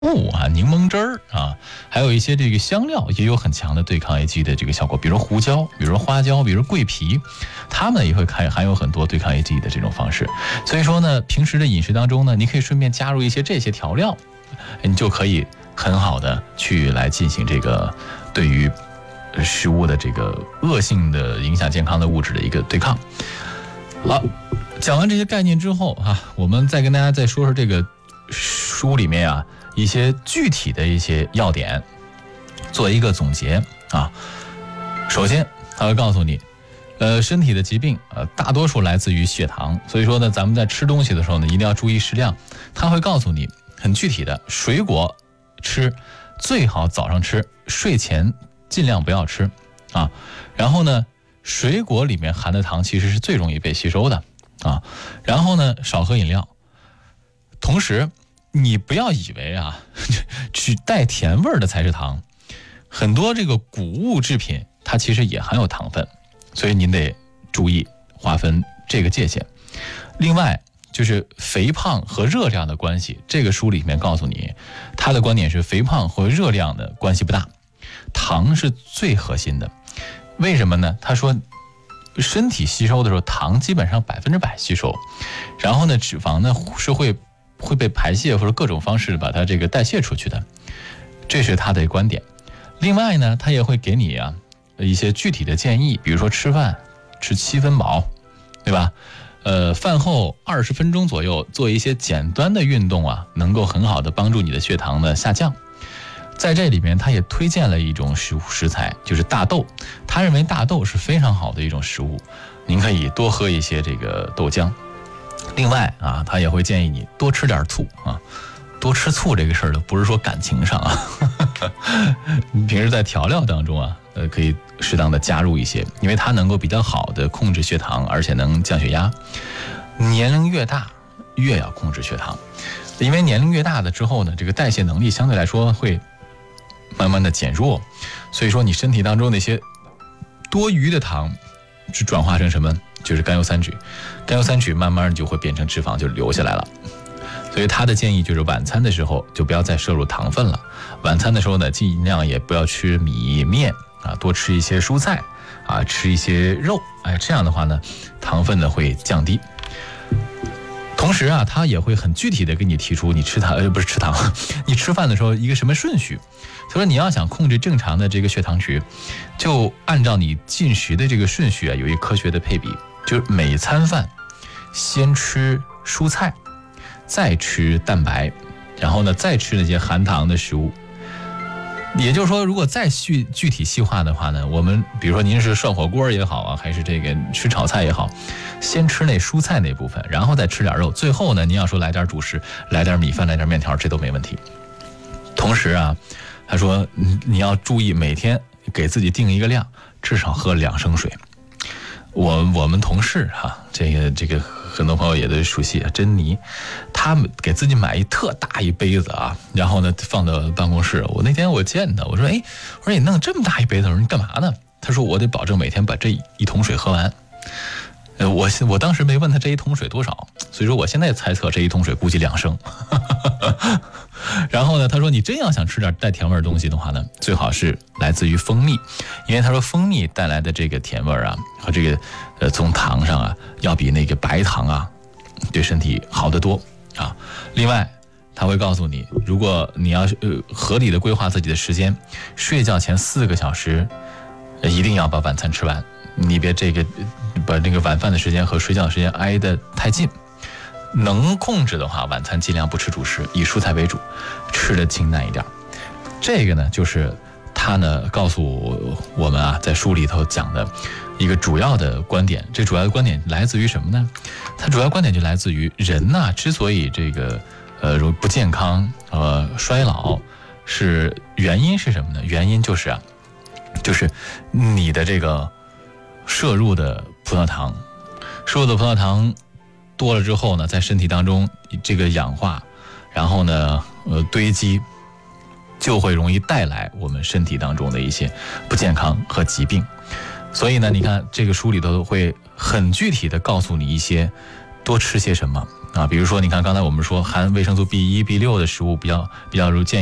物啊、柠檬汁儿啊，还有一些这个香料也有很强的对抗 AG 的这个效果，比如胡椒，比如花椒，比如桂皮，它们也会含有很多对抗 AG 的这种方式。所以说呢，平时的饮食当中呢，你可以顺便加入一些这些调料，你就可以很好的去来进行这个对于食物的这个恶性的影响健康的物质的一个对抗。好，讲完这些概念之后啊，我们再跟大家再说说这个书里面啊一些具体的一些要点，做一个总结啊。首先，他会告诉你，身体的疾病大多数来自于血糖，所以说呢，咱们在吃东西的时候呢，一定要注意适量。他会告诉你很具体的，水果吃最好早上吃，睡前尽量不要吃啊。然后呢，水果里面含的糖其实是最容易被吸收的啊。然后呢，少喝饮料，同时你不要以为啊，只带甜味的才是糖，很多这个谷物制品它其实也含有糖分，所以您得注意划分这个界限。另外就是肥胖和热量的关系，这个书里面告诉你，他的观点是肥胖和热量的关系不大，糖是最核心的。为什么呢？他说身体吸收的时候，糖基本上100%吸收，然后呢，脂肪呢是会被排泄或者各种方式把它这个代谢出去的，这是他的观点。另外呢，他也会给你啊一些具体的建议，比如说吃饭吃7分饱，对吧？饭后20分钟左右做一些简单的运动啊，能够很好的帮助你的血糖的下降。在这里面，他也推荐了一种食材，就是大豆。他认为大豆是非常好的一种食物，您可以多喝一些这个豆浆。另外啊，他也会建议你多吃点醋啊。多吃醋这个事儿呢，不是说感情上啊，平时在调料当中啊，可以适当的加入一些，因为它能够比较好的控制血糖，而且能降血压。年龄越大，越要控制血糖，因为年龄越大的之后呢，这个代谢能力相对来说会慢慢的减弱，所以说你身体当中那些多余的糖，是转化成什么？就是甘油三酯，甘油三酯慢慢就会变成脂肪，就留下来了。所以他的建议就是晚餐的时候就不要再摄入糖分了，晚餐的时候呢，尽量也不要吃米面啊，多吃一些蔬菜啊，吃一些肉，这样的话呢，糖分呢会降低。同时啊，他也会很具体的给你提出你你吃饭的时候一个什么顺序。他说你要想控制正常的这个血糖值，就按照你进食的这个顺序啊，有一个科学的配比，就是每餐饭先吃蔬菜，再吃蛋白，然后呢再吃那些含糖的食物。也就是说，如果再具体细化的话呢，我们比如说您是涮火锅也好啊，还是这个吃炒菜也好，先吃那蔬菜那部分，然后再吃点肉，最后呢您要说来点主食，来点米饭，来点面条，这都没问题。同时啊，他说你要注意每天给自己定一个量，至少喝2升水。我们同事哈，这个很多朋友也都熟悉啊，珍妮，他们给自己买一特大一杯子啊，然后呢放到办公室。我那天我见他，我说你弄这么大一杯子，我说你干嘛呢？他说我得保证每天把这一桶水喝完。我当时没问他这一桶水多少，所以说我现在猜测这一桶水估计2升。然后呢，他说你真要想吃点带甜味的东西的话呢，最好是来自于蜂蜜，因为他说蜂蜜带来的这个甜味啊和这个从糖上啊，要比那个白糖啊对身体好得多啊。另外他会告诉你，如果你要合理的规划自己的时间，睡觉前4个小时一定要把晚餐吃完，你别把这个晚饭的时间和睡觉的时间挨得太近。能控制的话，晚餐尽量不吃主食，以蔬菜为主，吃的清淡一点。这个呢，就是他呢告诉我们啊，在书里头讲的一个主要的观点。这主要的观点来自于什么呢？它主要观点就来自于人呐，之所以这个不健康衰老，原因是什么呢？原因就是你的这个摄入的葡萄糖多了之后呢，在身体当中这个氧化，然后呢堆积，就会容易带来我们身体当中的一些不健康和疾病。所以呢，你看这个书里头会很具体的告诉你一些多吃些什么， 啊，比如说你看刚才我们说含维生素 B1、B6的食物比较建议